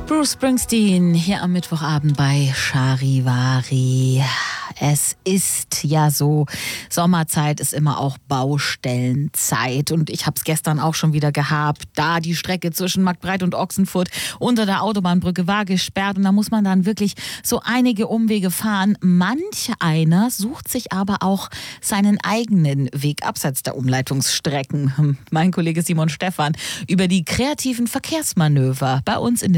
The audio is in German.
Bruce Springsteen hier am Mittwochabend bei Charivari. Es ist ja so, Sommerzeit ist immer auch Baustellenzeit und ich habe es gestern auch schon wieder gehabt. Da die Strecke zwischen Marktbreit und Ochsenfurt unter der Autobahnbrücke war gesperrt und da muss man dann wirklich so einige Umwege fahren. Manch einer sucht sich aber auch seinen eigenen Weg abseits der Umleitungsstrecken. Mein Kollege Simon Stephan über die kreativen Verkehrsmanöver bei uns in